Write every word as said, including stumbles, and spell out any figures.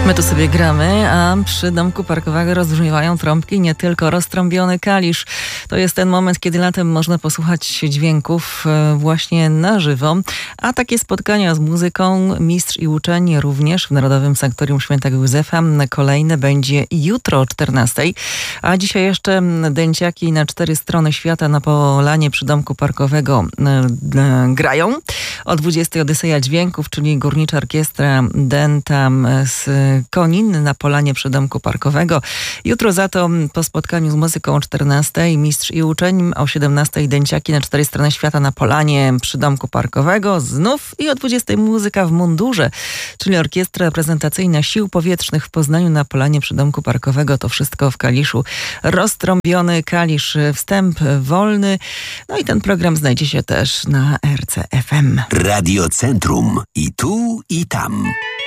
My tu sobie gramy, a przy domku parkowego rozbrzmiewają trąbki, nie tylko roztrąbiony Kalisz. To jest ten moment, kiedy latem można posłuchać dźwięków właśnie na żywo. A takie spotkania z muzyką, mistrz i uczeń również w Narodowym Sanktorium Świętego Józefa. Kolejne będzie jutro o czternastej. A dzisiaj jeszcze dęciaki na cztery strony świata na polanie przy domku parkowego grają. O dwudziestej Odyseja Dźwięków, czyli Górnicza Orkiestra Dentam z Konin na polanie przy domku parkowego. Jutro za to po spotkaniu z muzyką o czternastej mistrz i uczeń, o siedemnastej dęciaki na cztery strony świata na polanie przy domku parkowego znów i o dwudziestej muzyka w mundurze, czyli Orkiestra Reprezentacyjna Sił Powietrznych w Poznaniu na polanie przy domku parkowego. To wszystko w Kaliszu. Roztrąbiony Kalisz, wstęp wolny. No i ten program znajdzie się też na R C F M. Radio Centrum. I tu, i tam.